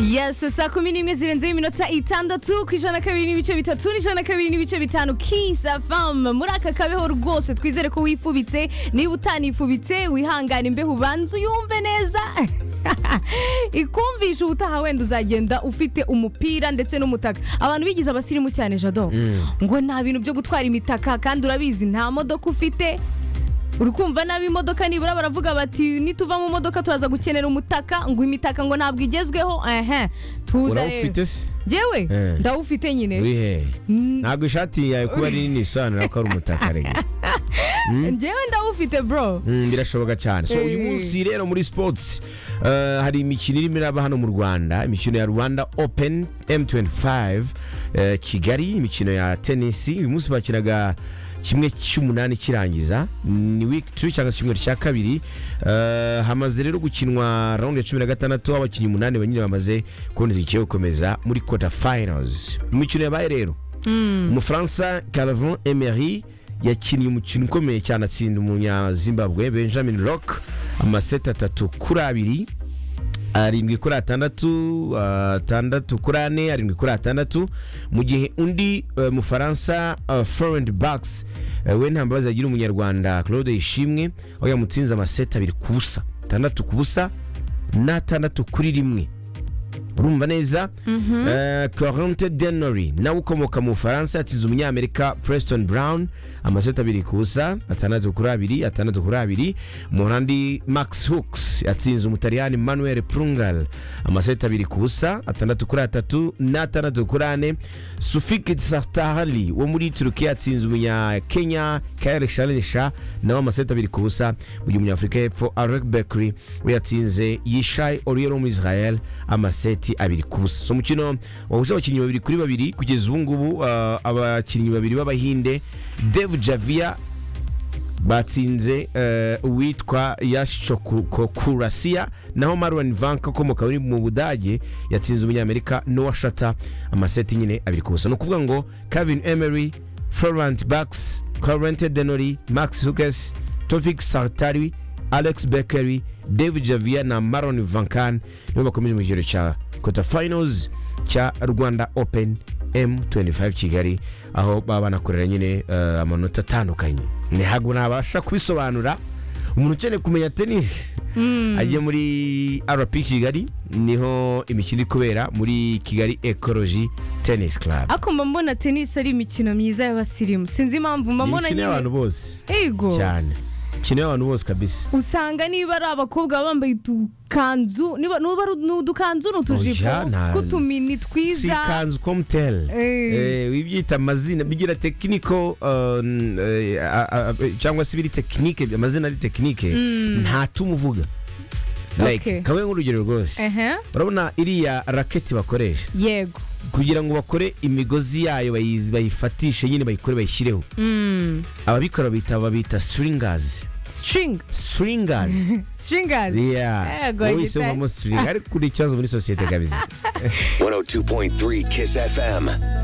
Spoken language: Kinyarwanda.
Yes, saa 11 zirenzeho iminota 6 ku ijana kabiri n'ibice bitatu n'ijana kabiri n'ibice bitanu Kiss FM. Muri aka kabeho rwose twizere ko wifubitse, niba utanifubitse wihangana imbeho ubanza uyumve neza. Ikumvisha ubutaha wenda uzagenda ufite umupira ndetse n'umutaka. Abantu bigize abasirimu cyane Jado. Ngo nta bintu byo gutwara imitaka kandi urabizi nta modoka ufite. Urukumva nabi imodoka nibura baravuga bati nituva mu modoka turaza gukenera umutaka ngo imitaka ngo ntabwo igezweho tuza ufite se jewe ndawufite nyine uri he ntabwo ishati yawe kuba ari nini sobanura ko ari umutaka rege jewe ndawufite bro birashoboka cyane so uyu munsi rero muri sports hari imikino irimo iraba hano mu Rwanda, imikino ya Rwanda Open M25 Kigali, imikino ya tennis. Uyu munsi bakinaga kimwe cy'umunani kirangiza ni week 2 cyangwa kimwe cya kabiri. Hamaze rero gukinwa round ya 16 abakinnyi 8 banyine bamaze kuboneza ikiyo gukomeza muri quarter finals. Imikino yabaye rero Umufaransa Calvin Emery yakinnye umukino ukomeye cyane atsinda umunya Zimbabwe Benjamin Rock amaseti 3-2 6-6 mu gihe undi Mufaransa Florent Bax we ntambabaza agira umunyarwanda Claude Ishimwe aho yamutsinze amaseti 2-0 6-0 na 6-1. urumva neza. Corentin Dennery nawe ukomoka mu Faransa yatsinze umunyamerika Preston Brown amaseti 2-0 6-2 6-2. Umuholandi Max Hooks yatsinze umutaliyani Manuel Prungal amaseti 2-0 6-3 na 6-4. Sufik Sartahali wo muri Turkiya yatsinze umunya Kenya Kyle Shalinsha nawe amaseti 2-0. mu gihe umunyafrika y'Epfo Alec Bekri we yatsinze Yishai Oriol mu Israel amaseti 2-0. so mukino wahuje abakinnyi 2-2 kugeza ubu ngubu. Abakinnyi 2 b'Abahinde Dev Javia batsinze uwitwa Yash Kurasiya, naho Marwan Vanka ukomoka mu Budage yatsinze umunyamerika Noah Shata amaseti nyine 2-0. no kuvuga ngo Calvin Emery, Florent Bax, Corentin Dennery, Max Hukes, Tofik Sartari, Alex Bekeri, David Javia na Marwan Vankan nibo bakomeje mu giro cya quarter finals cya Rwanda Open M25 Kigali, aho baba banakorera nyine amanota atandukanye. Ntabwo nabasha kubisobanura. Umuntu ukeneye kumenya tennis agiye muri RP Kigali, niho imikino kubera muri Kigali Ecology Tennis Club. Akomba mbona tennis ari imikino myiza y'abasirimu, sinzi impamvu mbona nyine abantu bose ego cyane kino abantu bose kabisa. Usanga niba ari abakobwa bambaye udukanzu, niba n'udukanzu n'utujipo tw'utumini twiza, si kanzu komtel wibyita amazina bigira technical cyangwa se biri technique, amazina ari technique nta tumuvuga. Like kawe nk'urugero rwose urabona iriya racket bakoresha yego kugira ngo bakore imigozi yayo bayifatishe nyine bayikore bayishyireho. Ababikora babita stringers. Stringers. Yeah. Wese uvamo string. Ariko kuri cyazo muri societe kabisa. 102.3 Kiss FM.